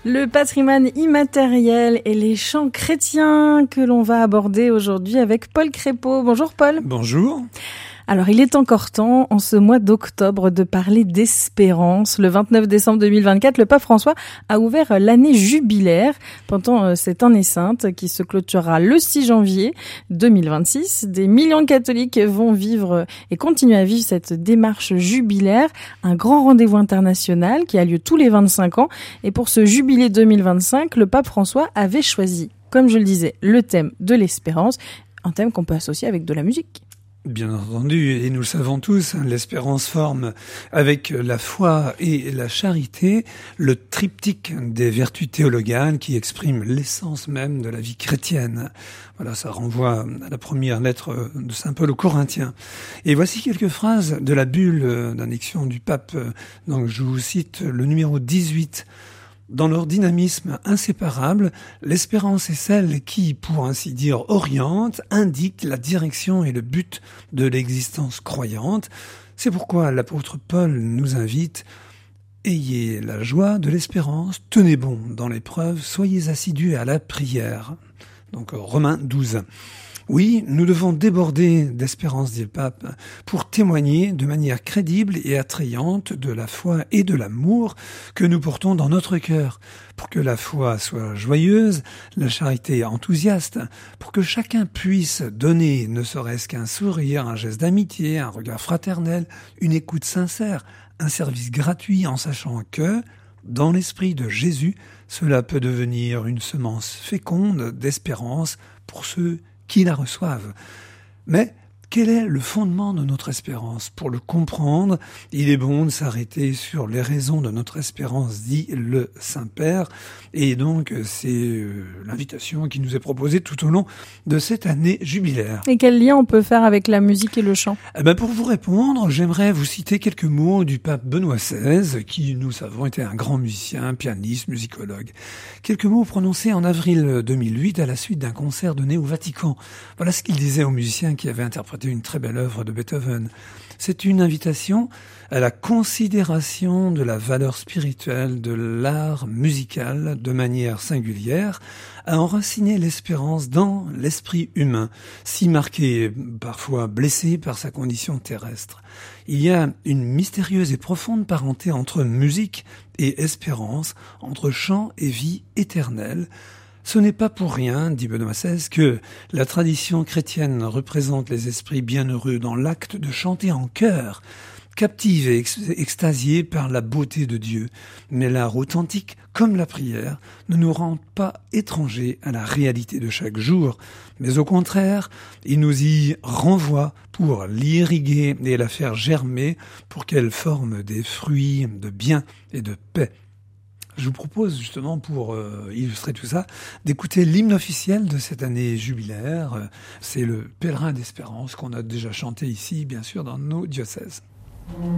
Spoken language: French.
Le patrimoine immatériel et les chants chrétiens que l'on va aborder aujourd'hui avec Paul Crépeau. Bonjour Paul. Bonjour. Alors, il est encore temps, en ce mois d'octobre, de parler d'espérance. Le 29 décembre 2024, le pape François a ouvert l'année jubilaire pendant cette année sainte qui se clôturera le 6 janvier 2026. Des millions de catholiques vont vivre et continuer à vivre cette démarche jubilaire, un grand rendez-vous international qui a lieu tous les 25 ans. Et pour ce jubilé 2025, le pape François avait choisi, comme je le disais, le thème de l'espérance, un thème qu'on peut associer avec de la musique. Bien entendu, et nous le savons tous, l'espérance forme avec la foi et la charité le triptyque des vertus théologales qui expriment l'essence même de la vie chrétienne. Voilà, ça renvoie à la première lettre de Saint Paul aux Corinthiens. Et voici quelques phrases de la bulle d'annexion du pape. Donc je vous cite le numéro 18. Dans leur dynamisme inséparable, l'espérance est celle qui, pour ainsi dire, oriente, indique la direction et le but de l'existence croyante. C'est pourquoi l'apôtre Paul nous invite « Ayez la joie de l'espérance, tenez bon dans l'épreuve, soyez assidus à la prière ». Donc Romains 12. Oui, nous devons déborder d'espérance, dit le pape, pour témoigner de manière crédible et attrayante de la foi et de l'amour que nous portons dans notre cœur, pour que la foi soit joyeuse, la charité enthousiaste, pour que chacun puisse donner ne serait-ce qu'un sourire, un geste d'amitié, un regard fraternel, une écoute sincère, un service gratuit en sachant que, dans l'esprit de Jésus, cela peut devenir une semence féconde d'espérance pour ceux qui la reçoivent. Mais quel est le fondement de notre espérance ? Pour le comprendre, il est bon de s'arrêter sur les raisons de notre espérance, dit le Saint-Père. Et donc, c'est l'invitation qui nous est proposée tout au long de cette année jubilaire. Et quel lien on peut faire avec la musique et le chant ? Pour vous répondre, j'aimerais vous citer quelques mots du pape Benoît XVI, qui, nous savons, était un grand musicien, pianiste, musicologue. Quelques mots prononcés en avril 2008 à la suite d'un concert donné au Vatican. Voilà ce qu'il disait aux musiciens qui avaient interprété une très belle œuvre de Beethoven. C'est une invitation à la considération de la valeur spirituelle de l'art musical de manière singulière, à enraciner l'espérance dans l'esprit humain, si marqué, parfois blessé par sa condition terrestre. Il y a une mystérieuse et profonde parenté entre musique et espérance, entre chant et vie éternelle. Ce n'est pas pour rien, dit Benoît XVI, que la tradition chrétienne représente les esprits bienheureux dans l'acte de chanter en chœur, captive et extasiée par la beauté de Dieu. Mais l'art authentique, comme la prière, ne nous rend pas étrangers à la réalité de chaque jour, mais au contraire, il nous y renvoie pour l'irriguer et la faire germer pour qu'elle forme des fruits de bien et de paix. Je vous propose justement, pour illustrer tout ça, d'écouter l'hymne officiel de cette année jubilaire. C'est le Pèlerin d'Espérance qu'on a déjà chanté ici, bien sûr, dans nos diocèses.